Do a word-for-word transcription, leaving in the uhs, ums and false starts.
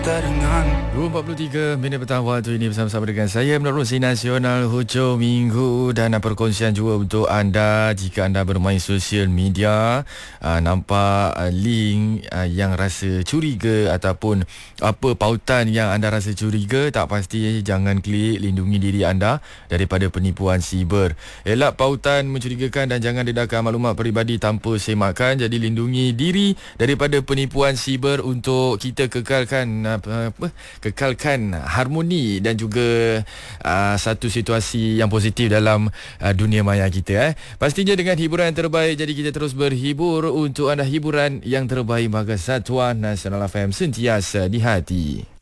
dua empat puluh tiga minit petang waktu ini bersama-sama dengan saya Menerusi Nasional Hujung Minggu dan perkongsian juga untuk anda jika anda bermain sosial media aa, nampak aa, link aa, yang rasa curiga ataupun apa pautan yang anda rasa curiga, tak pasti jangan klik, lindungi diri anda daripada penipuan siber. Elak pautan mencurigakan dan jangan dedahkan maklumat peribadi tanpa semakan. Jadi lindungi diri daripada penipuan siber untuk kita kekalkan apa, apa kekalkan harmoni dan juga uh, satu situasi yang positif dalam uh, dunia maya kita eh. Pastinya dengan hiburan yang terbaik, jadi kita terus berhibur untuk anda, hiburan yang terbaik. Maka Satuan Nasional F M sentiasa di hati.